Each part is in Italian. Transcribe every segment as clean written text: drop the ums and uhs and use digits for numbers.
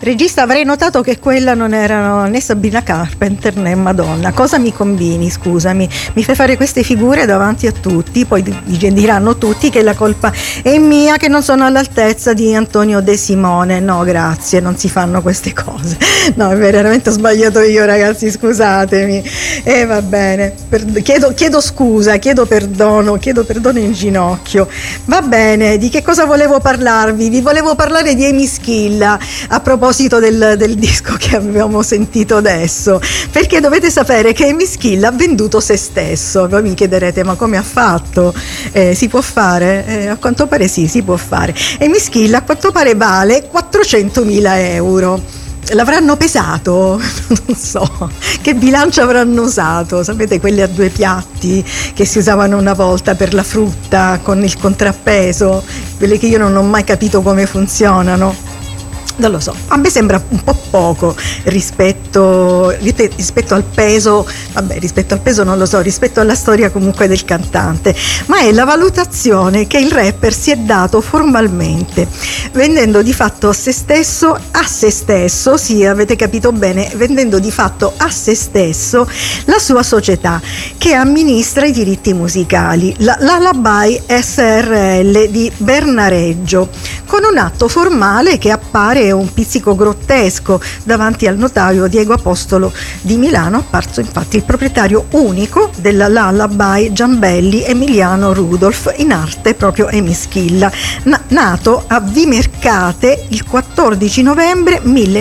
Regista, avrei notato che quella non erano né Sabrina Carpenter né Madonna. Cosa mi combini, scusami? Mi fai fare queste figure davanti a tutti, poi diranno tutti che la colpa è mia, che non sono all'altezza di Antonio De Simone. No, grazie, non si fanno queste cose. No, è veramente ho sbagliato io, ragazzi, scusatemi. E va bene, chiedo scusa, chiedo perdono in ginocchio. Va bene, di che cosa volevo parlarvi? Vi volevo parlare di Amy Schilla, a proposito del disco che abbiamo sentito adesso, perché dovete sapere che Amy Schilla ha venduto se stesso. Voi mi chiederete, ma come ha fatto? Si può fare? A quanto pare sì, si può fare. Amy Schilla a quanto pare vale 400.000 euro. L'avranno pesato? Non so. Che bilancio avranno usato? Sapete, quelli a due piatti che si usavano una volta per la frutta con il contrappeso? Quelle che io non ho mai capito come funzionano. Non lo so, a me sembra un po' poco rispetto al peso, rispetto al peso non lo so, rispetto alla storia comunque del cantante, ma è la valutazione che il rapper si è dato formalmente, vendendo di fatto a se stesso, sì, avete capito bene, vendendo di fatto a se stesso la sua società che amministra i diritti musicali, la Lullaby SRL di Bernareggio, con un atto formale che appare un pizzico grottesco davanti al notaio Diego Apostolo di Milano, apparso infatti il proprietario unico della Lullaby Giambelli Emiliano Rudolph, in arte proprio Amy Schilla, nato a Vimercate il 14 novembre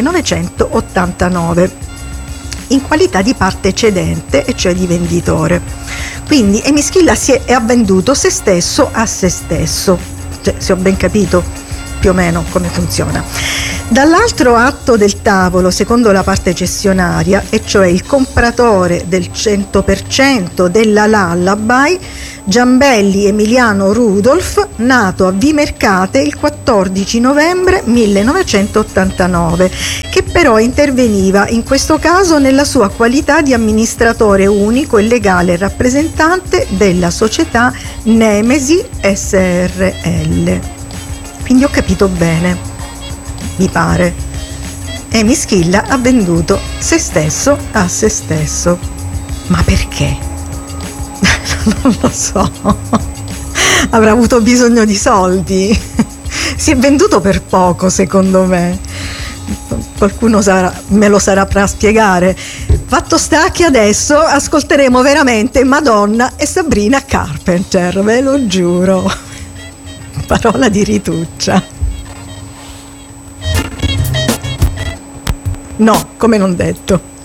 1989 in qualità di parte cedente, e cioè di venditore. Quindi Amy Schilla ha venduto se stesso a se stesso, cioè, se ho ben capito più o meno come funziona. Dall'altro atto del tavolo, secondo la parte cessionaria, e cioè il compratore del 100% della Lullaby, Giambelli Emiliano Rudolph, nato a Vimercate il 14 novembre 1989, che però interveniva in questo caso nella sua qualità di amministratore unico e legale rappresentante della società Nemesi SRL. Quindi ho capito bene, mi pare. Amy Schilla ha venduto se stesso a se stesso. Ma perché? Non lo so. Avrà avuto bisogno di soldi. Si è venduto per poco, secondo me. Qualcuno me lo saprà spiegare. Fatto sta che adesso ascolteremo veramente Madonna e Sabrina Carpenter, ve lo giuro. Parola di rituccia. No, come non detto.